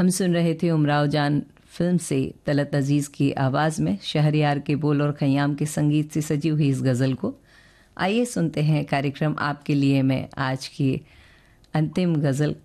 हम सुन रहे थे उमराव जान फिल्म से तलत अजीज़ की आवाज़ में शहरयार के बोल और खयाम के संगीत से सजी हुई इस गज़ल को। आइए सुनते हैं कार्यक्रम आपके लिए मैं आज की अंतिम गज़ल